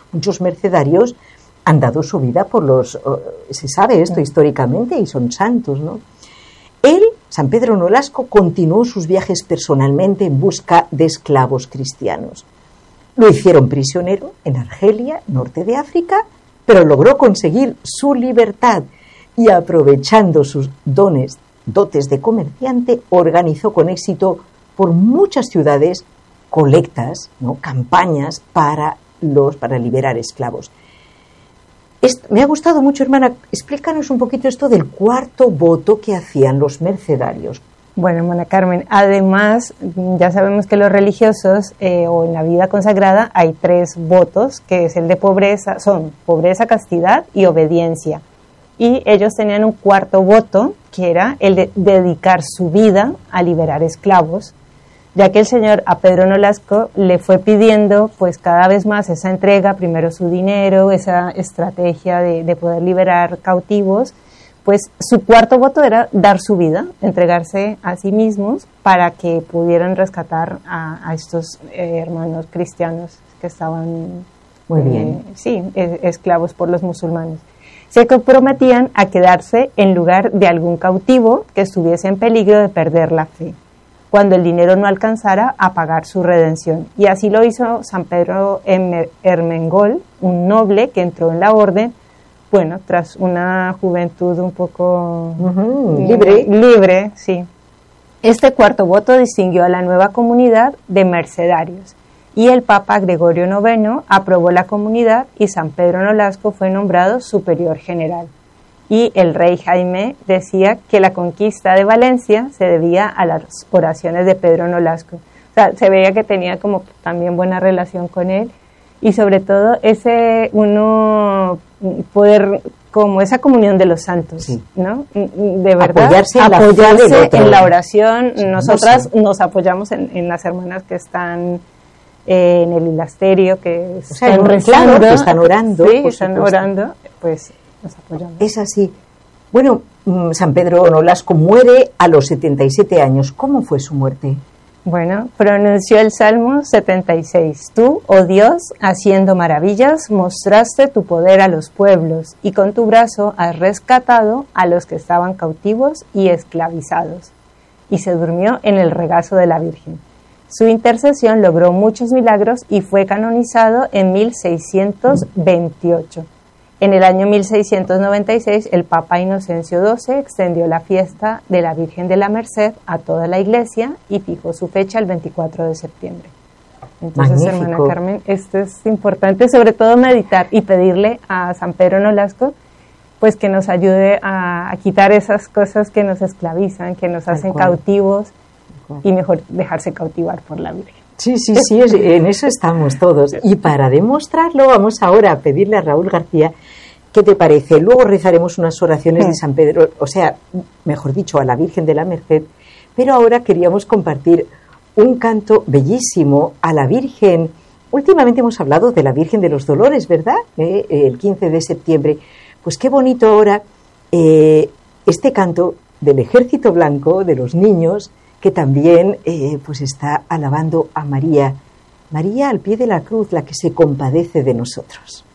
Muchos mercedarios han dado su vida por los... Se sabe esto históricamente y son santos, ¿no? Él, San Pedro Nolasco, continuó sus viajes personalmente en busca de esclavos cristianos. Lo hicieron prisionero en Argelia, norte de África, pero logró conseguir su libertad y, aprovechando sus dotes de comerciante, organizó con éxito por muchas ciudades colectas, ¿no?, campañas para liberar esclavos. Me ha gustado mucho, hermana. Explícanos un poquito esto del cuarto voto que hacían los mercedarios. Bueno, hermana Carmen, además ya sabemos que los religiosos o en la vida consagrada hay 3 votos, que es el de pobreza, son pobreza, castidad y obediencia. Y ellos tenían un cuarto voto, que era el de dedicar su vida a liberar esclavos, ya que el Señor a Pedro Nolasco le fue pidiendo pues cada vez más esa entrega, primero su dinero, esa estrategia de poder liberar cautivos. Pues su cuarto voto era dar su vida, entregarse a sí mismos para que pudieran rescatar a estos hermanos cristianos que estaban esclavos por los musulmanes. Se comprometían a quedarse en lugar de algún cautivo que estuviese en peligro de perder la fe, cuando el dinero no alcanzara a pagar su redención. Y así lo hizo San Pedro Ermengol, un noble que entró en la orden, bueno, tras una juventud un poco libre, sí. Este cuarto voto distinguió a la nueva comunidad de mercedarios, y el Papa Gregorio IX aprobó la comunidad y San Pedro Nolasco fue nombrado superior general. Y el rey Jaime decía que la conquista de Valencia se debía a las oraciones de Pedro Nolasco. O sea, se veía que tenía como también buena relación con él, y sobre todo poder, como esa comunión de los santos, sí, ¿no? De verdad, apoyarse en la oración. Sí, nosotras nos apoyamos en las hermanas que están en el hilasterio, que están rezando, que están orando. Sí, están orando, pues nos apoyamos. Es así. Bueno, San Pedro Nolasco muere a los 77 años. ¿Cómo fue su muerte? Bueno, pronunció el Salmo 76. Tú, oh Dios, haciendo maravillas, mostraste tu poder a los pueblos, y con tu brazo has rescatado a los que estaban cautivos y esclavizados. Y se durmió en el regazo de la Virgen. Su intercesión logró muchos milagros y fue canonizado en 1628. En el año 1696, el Papa Inocencio XII extendió la fiesta de la Virgen de la Merced a toda la Iglesia y fijó su fecha el 24 de septiembre. Entonces, magnífico, hermana Carmen, esto es importante, sobre todo meditar y pedirle a San Pedro Nolasco pues que nos ayude a quitar esas cosas que nos esclavizan, que nos hacen cautivos, y mejor dejarse cautivar por la Virgen. Sí, en eso estamos todos. Y para demostrarlo, vamos ahora a pedirle a Raúl García, ¿qué te parece? Luego rezaremos unas oraciones de San Pedro, o sea, mejor dicho, a la Virgen de la Merced, pero ahora queríamos compartir un canto bellísimo a la Virgen. Últimamente hemos hablado de la Virgen de los Dolores, ¿verdad? El 15 de septiembre. Pues qué bonito ahora este canto del Ejército Blanco, de los niños, que también pues está alabando a María, María al pie de la cruz, la que se compadece de nosotros.